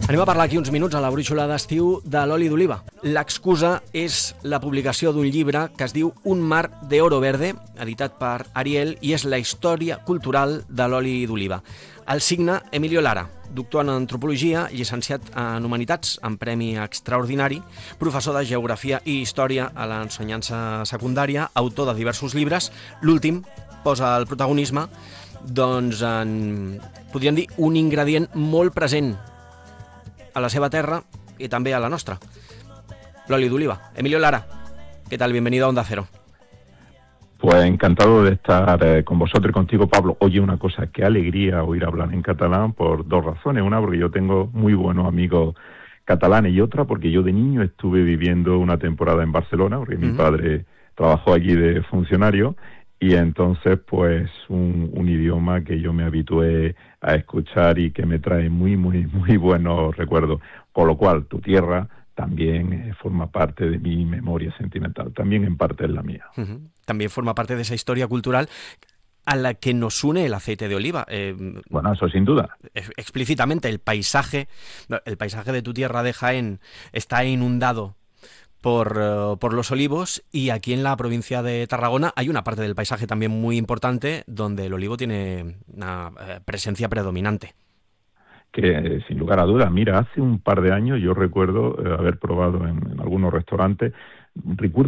Anem a parlar aquí uns minuts a la brúixola d'estiu de l'oli d'oliva. L'excusa és la publicació d'un llibre que es diu Un mar de oro verde, editat per Ariel, i és la història cultural de l'oli d'oliva. El signa Emilio Lara, doctor en antropologia, llicenciat en humanitats amb premi extraordinari, professor de geografia i història a l'ensenyança secundària, autor de diversos llibres. L'últim posa el protagonisme en, podríem dir, un ingredient molt present a la seva terra y también a la nostra, l'oli d'oliva. Emilio Lara, ¿qué tal? Bienvenido a Onda Cero. Pues encantado de estar con vosotros y contigo, Pablo. Oye, una cosa, qué alegría oír hablar en catalán por dos razones. Una, porque yo tengo muy buenos amigos catalanes, y otra, porque yo de niño estuve viviendo una temporada en Barcelona, porque mi padre trabajó allí de funcionario, y entonces pues un idioma que yo me habitué a escuchar y que me trae muy buenos recuerdos, con lo cual tu tierra también forma parte de mi memoria sentimental, también en parte es la mía. También forma parte de esa historia cultural a la que nos une el aceite de oliva. Bueno, eso sin duda. Explícitamente, el paisaje de tu tierra de Jaén está inundado por los olivos, y aquí en la provincia de Tarragona hay una parte del paisaje también muy importante donde el olivo tiene una presencia predominante. Que sin lugar a dudas, mira, hace un par de años yo recuerdo haber probado en algunos restaurantes, recuerdo